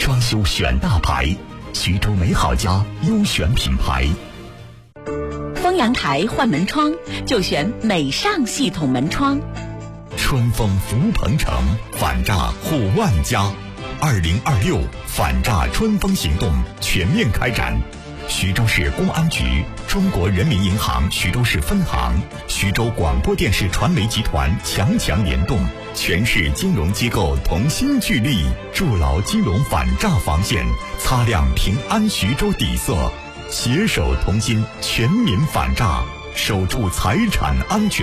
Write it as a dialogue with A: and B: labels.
A: 装修选大牌，徐州美好家优选品牌。
B: 丰阳台换门窗就选美尚系统门窗。
A: 春风福鹏城，反诈护万家。2026反诈春风行动全面开展。徐州市公安局、中国人民银行徐州市分行、徐州广播电视传媒集团强联动，全市金融机构同心聚力，筑牢金融反诈防线，擦亮平安徐州底色，携手同心，全民反诈，守住财产安全。